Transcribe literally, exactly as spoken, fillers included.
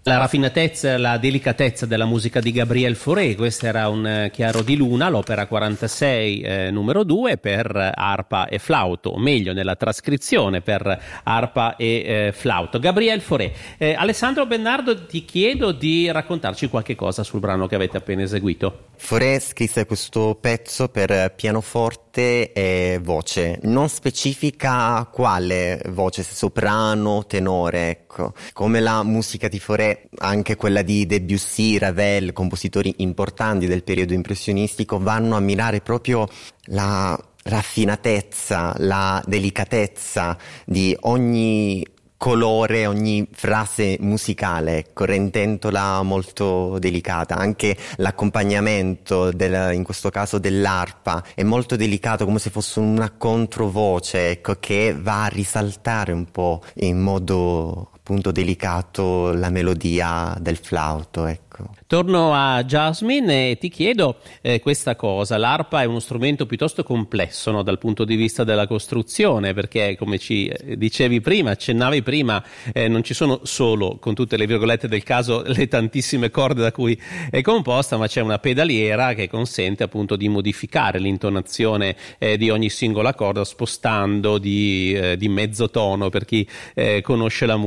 La raffinatezza, la delicatezza della musica di Gabriel Fauré, questo era un Chiaro di Luna, l'opera quarantasei eh, numero due per arpa e flauto, o meglio nella trascrizione per arpa e eh, flauto. Gabriel Fauré. Eh, Alessandro Bennardo, ti chiedo di raccontarci qualche cosa sul brano che avete appena eseguito. Fauré scrisse questo pezzo per pianoforte e voce, non specifica quale voce, se soprano, tenore, ecco. Come la musica di Fauré, anche quella di Debussy, Ravel, compositori importanti del periodo impressionistico, vanno a mirare proprio la raffinatezza, la delicatezza di ogni colore, ogni frase musicale, ecco, rendendola molto delicata. Anche l'accompagnamento del, in questo caso dell'arpa è molto delicato, come se fosse una controvoce, ecco, che va a risaltare un po' in modo appunto delicato la melodia del flauto, ecco. Torno a Jasmine e ti chiedo eh, questa cosa. L'arpa è uno strumento piuttosto complesso, no, dal punto di vista della costruzione, perché come ci dicevi prima, accennavi prima, eh, non ci sono solo, con tutte le virgolette del caso, le tantissime corde da cui è composta, ma c'è una pedaliera che consente appunto di modificare l'intonazione eh, di ogni singola corda spostando di, eh, di mezzo tono, per chi eh, conosce la musica.